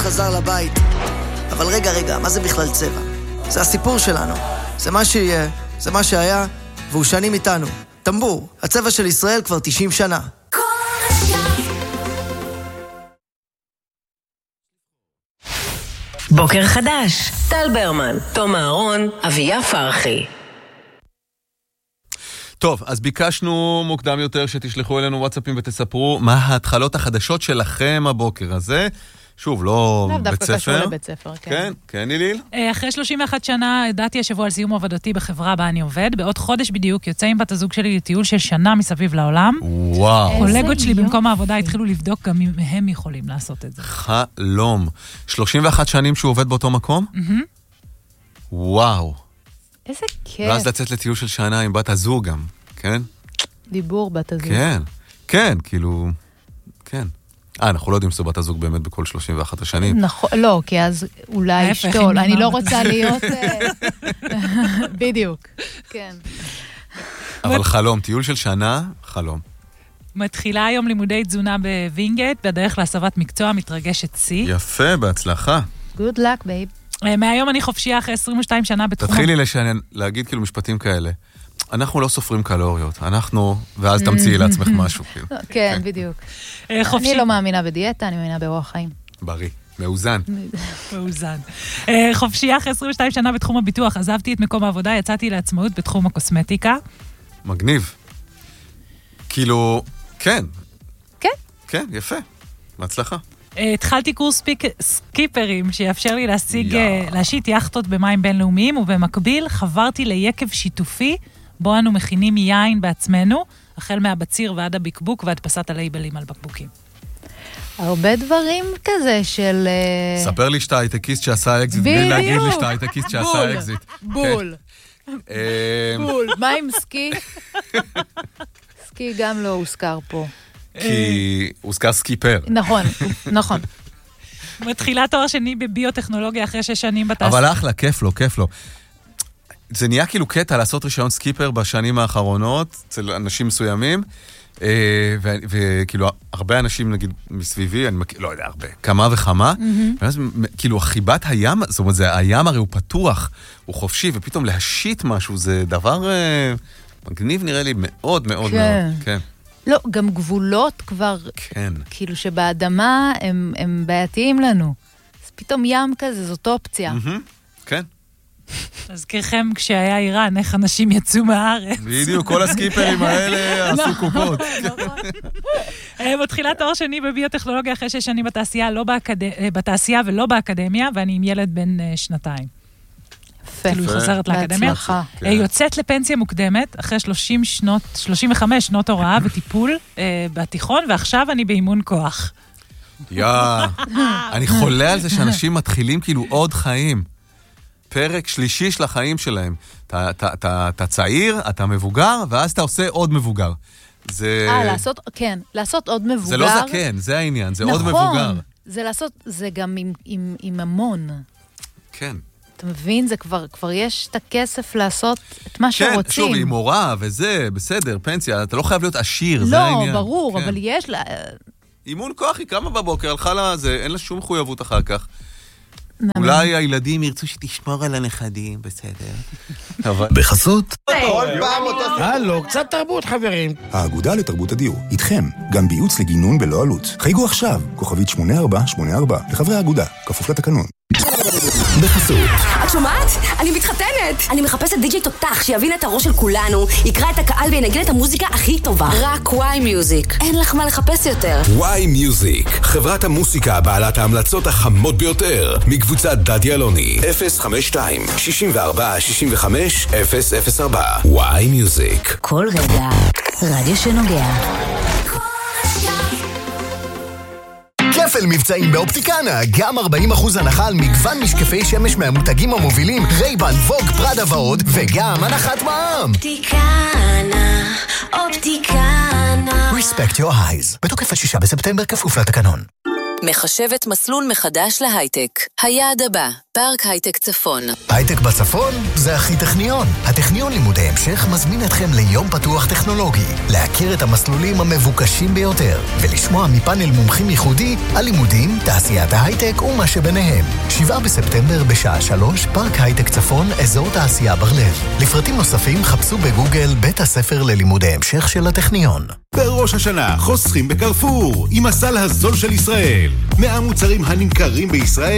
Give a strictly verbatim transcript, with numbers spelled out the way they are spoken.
חזר לבית. אבל רגע, רגע, מה זה בכלל צבע? זה הסיפור שלנו. זה מה שיהיה, זה מה שהיה, והוא שנים איתנו. טמבור, הצבע של ישראל כבר תשעים שנה. בוקר חדש, טל ברמן, תום אהרון, אביה פרחי. טוב, אז ביקשנו מוקדם יותר שתשלחו אלינו וואטסאפים ותספרו מה ההתחלות החדשות שלכם הבוקר הזה. שוב, לא בית ספר. קשור לבית ספר, כן. כן, כן, איליל? אחרי שלושים ואחת שנה, ידעתי השבוע על סיום עבודתי בחברה בה אני עובד. בעוד חודש בדיוק יוצא עם בת הזוג שלי לטיול של שנה מסביב לעולם. וואו. קולגות שלי במקום העבודה התחילו לבדוק גם אם הם יכולים לעשות את זה. חלום. שלושים ואחת שנים שהוא עובד באותו מקום? וואו. איזה כיף. ואז לצאת לטיול של שנה עם בת הזוג גם, כן? דיבור בת הזוג. כן, כן, כאילו, כן. אה, אנחנו לא יודעים שזו בת הזוג באמת בכל שלושים ואחת השנים. נכון, לא, כי אז אולי אשתול. אני לא רוצה להיות... בדיוק, כן. אבל חלום, טיול של שנה, חלום. מתחילה היום לימודי תזונה בווינגייט, בדרך להסבת מקצוע, מתרגשת סי. יפה, בהצלחה. Good luck, babe. מהיום אני חופשייה אחרי עשרים ושתיים שנה בתחום... תתחילי לשנן, להגיד כאילו משפטים כאלה. אנחנו לא סופרים קלוריות, אנחנו, ואז תמציאי לעצמך משהו. כן, בדיוק. אני לא מאמינה בדיאטה, אני מאמינה באורח חיים. בריא, מאוזן. מאוזן. חופשייה אחרי עשרים ושתיים שנה בתחום הביטוח, עזבתי את מקום העבודה, יצאתי לעצמאות בתחום הקוסמטיקה. מגניב. כאילו, כן. כן? כן, יפה. בהצלחה. התחלתי קורס סקיפרים שיאפשר לי להשיג, להשיט יחטות במים בינלאומיים, ובמקביל חברתי ליקב שיתופי, בו אנו מכינים יין בעצמנו, החל מהבציר ועד הבקבוק והדפסת הלייבלים על בקבוקים. הרבה דברים כזה של... ספר לי שאתה הייטקיסט שעשה אקזיט, בלי להגיד לי שאתה הייטקיסט שעשה אקזיט. בול. בול. מה עם סקי? סקי גם לא הוזכר פה. כי הוזכר סקיפר. נכון, נכון. מתחילה תואר שני בביוטכנולוגיה אחרי שש שנים בתעשייה. אבל אחלה, כיף לו, כיף לו. זה נהיה כאילו קטע לעשות רישיון סקיפר בשנים האחרונות, אצל אנשים מסוימים, וכאילו הרבה אנשים נגיד מסביבי, אני לא יודע הרבה, כמה וכמה, ואז כאילו חיבת הים, זאת אומרת, הים הרי הוא פתוח, הוא חופשי, ופתאום להשיט משהו, זה דבר מגניב נראה לי מאוד מאוד מאוד, כן. לא, גם גבולות כבר, כן. כאילו שבאדמה הם, הם בעייתיים לנו. אז פתאום ים כזה, זאת אופציה. כן. אזכירכם כשהיה איראן, איך אנשים יצאו מהארץ. בדיוק, כל הסקיפרים האלה עשו קופות. מתחילה תואר שני בביוטכנולוגיה אחרי שש שנים בתעשייה, לא בתעשייה ולא באקדמיה, ואני עם ילד בן שנתיים. כאילו היא חוזרת לאקדמיה. יוצאת לפנסיה מוקדמת, אחרי שלושים שנות, שלושים וחמש שנות הוראה וטיפול בתיכון, ועכשיו אני באימון כוח. יא, אני חולה על זה שאנשים מתחילים כאילו עוד חיים. פרק שלישי של החיים שלהם. אתה צעיר, אתה מבוגר, ואז אתה עושה עוד מבוגר. אה, לעשות, כן, לעשות עוד מבוגר. זה לא זקן, זה העניין, זה עוד מבוגר. נכון, זה לעשות, זה גם עם המון. כן. אתה מבין? זה כבר, כבר יש את הכסף לעשות את מה שרוצים. כן, שוב, היא מורה וזה, בסדר, פנסיה, אתה לא חייב להיות עשיר, זה העניין. לא, ברור, אבל יש לה... אימון כוח, היא קמה בבוקר, הלכה לזה, אין לה שום מחויבות אחר כך. אולי הילדים ירצו שתשמור על הנכדים, בסדר. בחסות. הלו, קצת תרבות, חברים. האגודה לתרבות הדיור, איתכם, גם בייעוץ לגינון בלא עלות. חייגו עכשיו, כוכבית שמונה ארבע שמונה ארבע, לחברי האגודה, כפוף לתקנון. בחסות. את שומעת? אני מתחתנת! אני מחפשת די-ג'יי תותח שיבין את הראש של כולנו, יקרא את הקהל וינגן את המוזיקה הכי טובה. רק וואי מיוזיק. אין לך מה לחפש יותר. וואי מיוזיק, חברת המוסיקה בעלת ההמלצות החמות ביותר, מקבוצת דדי אלוני. אפס חמש שתיים שישים וארבע שישים וחמש אפס אפס ארבע. וואי מיוזיק. כל רגע, רדיו שנוגע. כפל מבצעים באופטיקנה, גם ארבעים אחוז הנחה על מגוון משקפי שמש מהמותגים המובילים, רייבן, ווג, פרדה ועוד, וגם הנחת מע"מ. אופטיקנה, אופטיקנה. Respect your eyes. בתוקף עד שישה בספטמבר כפוף לתקנון. מחשבת מסלול מחדש להייטק. היעד הבא, פארק הייטק צפון. הייטק בצפון זה הכי טכניון. הטכניון לימודי המשך מזמין אתכם ליום פתוח טכנולוגי, להכיר את המסלולים המבוקשים ביותר, ולשמוע מפאנל מומחים ייחודי על לימודים, תעשיית ההייטק ומה שביניהם. שבעה בספטמבר בשעה שלוש, פארק הייטק צפון, אזור תעשייה ברלב. לפרטים נוספים חפשו בגוגל בית הספר ללימודי המשך של הטכניון. בראש השנה חוסכים בקרפור עם הסל הזול של ישראל. מאה מוצרים הנמכרים בישראל